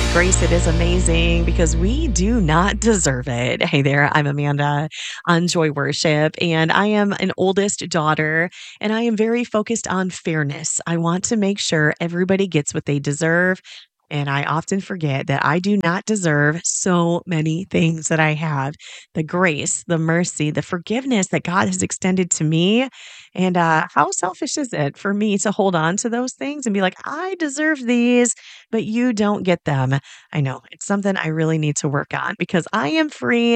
Grace, it is amazing because we do not deserve it. Hey there, I'm Amanda on Joy Worship, and I am an oldest daughter, and I am very focused on fairness. I want to make sure everybody gets what they deserve. And I often forget that I do not deserve so many things that I have, the grace, the mercy, the forgiveness that God has extended to me. And how selfish is it for me to hold on to those things and be like, I deserve these, but you don't get them? I know it's something I really need to work on because I am free